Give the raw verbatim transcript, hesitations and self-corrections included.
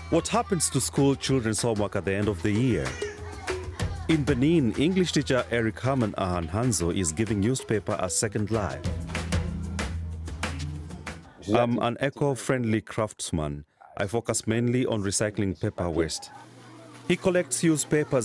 What happens to school children's homework at the end of the year? In Benin, English teacher Eric Herman Ahan Hanzo is giving newspaper a second life. I'm an eco-friendly craftsman. I focus mainly on recycling paper waste. He collects used papers